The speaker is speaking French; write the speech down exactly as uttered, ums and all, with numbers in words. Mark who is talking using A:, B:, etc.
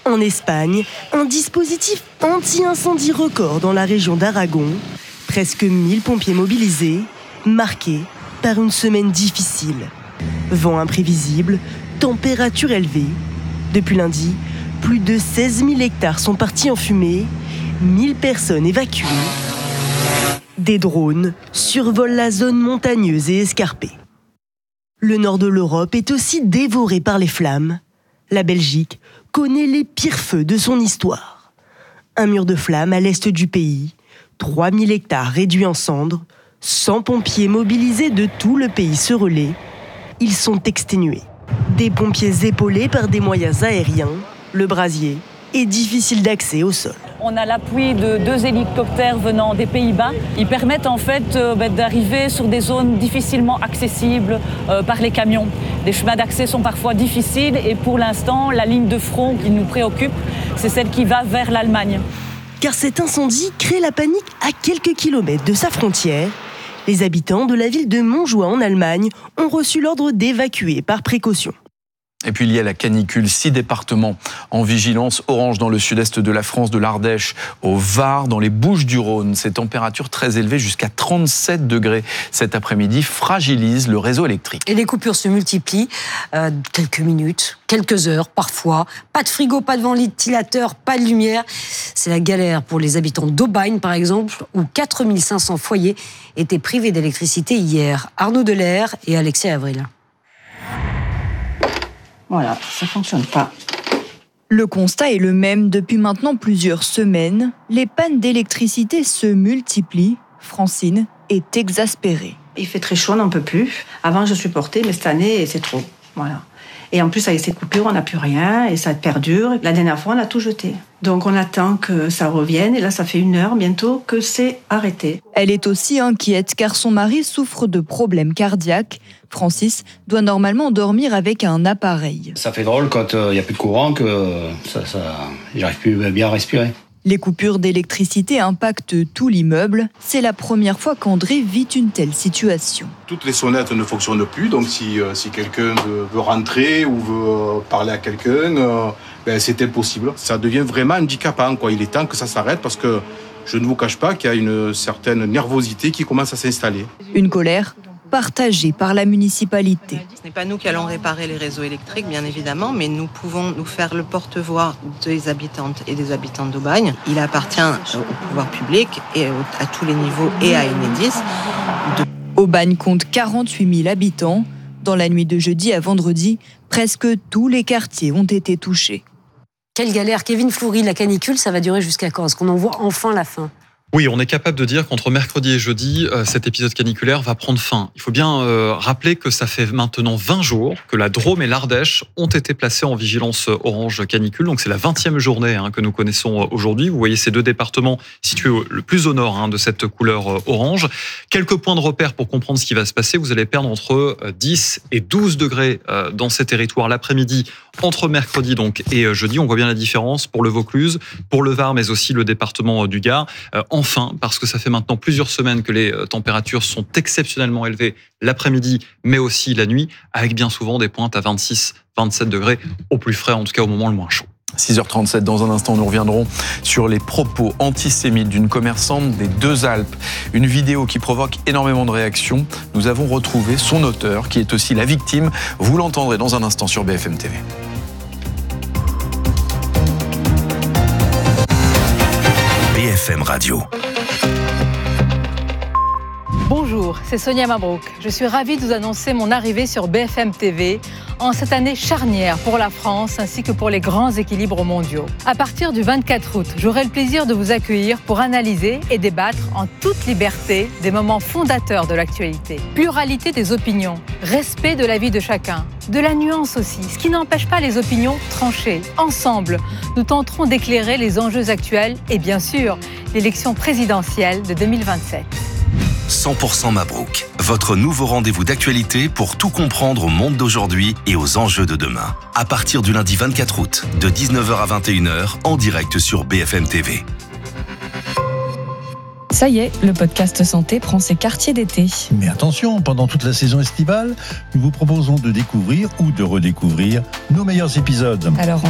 A: En Espagne, un dispositif anti-incendie record dans la région d'Aragon. Presque mille pompiers mobilisés, marqués par une semaine difficile. Vent imprévisible, température élevée. Depuis lundi, plus de seize mille hectares sont partis en fumée, mille personnes évacuées. Des drones survolent la zone montagneuse et escarpée. Le nord de l'Europe est aussi dévoré par les flammes. La Belgique connaît les pires feux de son histoire. Un mur de flammes à l'est du pays, trois mille hectares réduits en cendres, cent pompiers mobilisés de tout le pays se relaient. Ils sont exténués. Des pompiers épaulés par des moyens aériens, le brasier est difficile d'accès au sol.
B: On a l'appui de deux hélicoptères venant des Pays-Bas. Ils permettent en fait euh, bah, d'arriver sur des zones difficilement accessibles euh, par les camions. Les chemins d'accès sont parfois difficiles et pour l'instant, la ligne de front qui nous préoccupe, c'est celle qui va vers l'Allemagne.
A: Car cet incendie crée la panique à quelques kilomètres de sa frontière. Les habitants de la ville de Montjoie en Allemagne ont reçu l'ordre d'évacuer par précaution.
C: Et puis il y a la canicule, six départements en vigilance orange dans le sud-est de la France, de l'Ardèche au Var, dans les Bouches-du-Rhône. Ces températures très élevées, jusqu'à trente-sept degrés cet après-midi, fragilisent le réseau électrique.
D: Et les coupures se multiplient, euh, quelques minutes, quelques heures parfois. Pas de frigo, pas de ventilateur, pas de lumière. C'est la galère pour les habitants d'Aubagne par exemple, où quatre mille cinq cents foyers étaient privés d'électricité hier. Arnaud Delair et Alexis Avril.
E: Voilà, ça fonctionne pas.
F: Le constat est le même depuis maintenant plusieurs semaines. Les pannes d'électricité se multiplient. Francine est exaspérée.
E: Il fait très chaud, on n'en peut plus. Avant, je supportais, mais cette année, c'est trop. Voilà. Et en plus, avec ces coupures, on n'a plus rien et ça perdure. La dernière fois, on a tout jeté. Donc, on attend que ça revienne. Et là, ça fait une heure bientôt que c'est arrêté.
F: Elle est aussi inquiète car son mari souffre de problèmes cardiaques. Francis doit normalement dormir avec un appareil.
G: Ça fait drôle quand il euh, n'y a plus de courant que ça, ça, j'arrive plus bien à respirer.
F: Les coupures d'électricité impactent tout l'immeuble. C'est la première fois qu'André vit une telle situation.
H: Toutes les sonnettes ne fonctionnent plus, donc si, euh, si quelqu'un veut, veut rentrer ou veut euh, parler à quelqu'un, euh, ben, c'est impossible. Ça devient vraiment handicapant, quoi. Il est temps que ça s'arrête parce que je ne vous cache pas qu'il y a une certaine nervosité qui commence à s'installer.
F: Une colère partagée par la municipalité.
I: Ce n'est pas nous qui allons réparer les réseaux électriques, bien évidemment, mais nous pouvons nous faire le porte-voix des habitantes et des habitants d'Aubagne. Il appartient au pouvoir public et à tous les niveaux et à Enedis. De...
F: Aubagne compte quarante-huit mille habitants. Dans la nuit de jeudi à vendredi, presque tous les quartiers ont été touchés.
D: Quelle galère. Kevin Floury, la canicule, ça va durer jusqu'à quand ? Est-ce qu'on en voit enfin la fin ?
J: Oui, on est capable de dire qu'entre mercredi et jeudi, euh, cet épisode caniculaire va prendre fin. Il faut bien euh, rappeler que ça fait maintenant vingt jours que la Drôme et l'Ardèche ont été placés en vigilance orange canicule. Donc c'est la vingtième journée hein, que nous connaissons aujourd'hui. Vous voyez ces deux départements situés au, le plus au nord hein, de cette couleur euh, orange. Quelques points de repère pour comprendre ce qui va se passer. Vous allez perdre entre dix et douze degrés euh, dans ces territoires l'après-midi, entre mercredi donc et euh, jeudi. On voit bien la différence pour le Vaucluse, pour le Var, mais aussi le département du Gard. Euh, Enfin, parce que ça fait maintenant plusieurs semaines que les températures sont exceptionnellement élevées l'après-midi, mais aussi la nuit, avec bien souvent des pointes à vingt-six, vingt-sept degrés, au plus frais, en tout cas au moment le moins chaud.
C: six heures trente-sept, dans un instant, nous reviendrons sur les propos antisémites d'une commerçante des Deux-Alpes. Une vidéo qui provoque énormément de réactions. Nous avons retrouvé son auteur, qui est aussi la victime. Vous l'entendrez dans un instant sur B F M T V.
K: B F M Radio.
L: Bonjour, c'est Sonia Mabrouk. Je suis ravie de vous annoncer mon arrivée sur B F M T V en cette année charnière pour la France ainsi que pour les grands équilibres mondiaux. À partir du vingt-quatre août, j'aurai le plaisir de vous accueillir pour analyser et débattre en toute liberté des moments fondateurs de l'actualité. Pluralité des opinions, respect de la vie de chacun, de la nuance aussi, ce qui n'empêche pas les opinions tranchées. Ensemble, nous tenterons d'éclairer les enjeux actuels et bien sûr, l'élection présidentielle de deux mille vingt-sept.
K: cent pour cent Mabrouk, votre nouveau rendez-vous d'actualité pour tout comprendre au monde d'aujourd'hui et aux enjeux de demain. À partir du lundi vingt-quatre août, de dix-neuf heures à vingt et une heures, en direct sur B F M T V.
M: Ça y est, le podcast santé prend ses quartiers d'été.
N: Mais attention, pendant toute la saison estivale, nous vous proposons de découvrir ou de redécouvrir nos meilleurs épisodes.
M: Alors